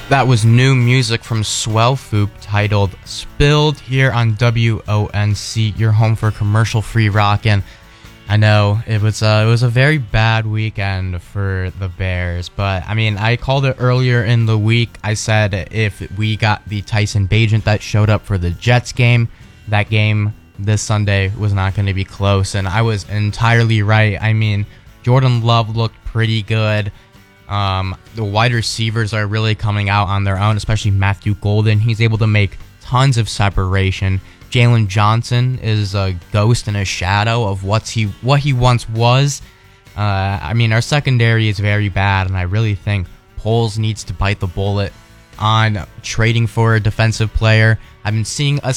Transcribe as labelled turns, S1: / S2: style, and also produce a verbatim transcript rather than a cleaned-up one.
S1: That was new music from Swellfoop titled Spilled here on W O N C, your home for commercial-free rock. And I know it was uh, it was a very bad weekend for the Bears, but I mean, I called it earlier in the week. I said if we got the Tyson Bagent that showed up for the Jets game, that game this Sunday was not going to be close, and I was entirely right. I mean, Jordan Love looked pretty good. Um, the wide receivers are really coming out on their own, especially Matthew Golden. He's able to make tons of separation. Jalen Johnson is a ghost and a shadow of what's he what he once was. Uh, I mean, our secondary is very bad, and I really think Poles needs to bite the bullet on trading for a defensive player. I've been seeing us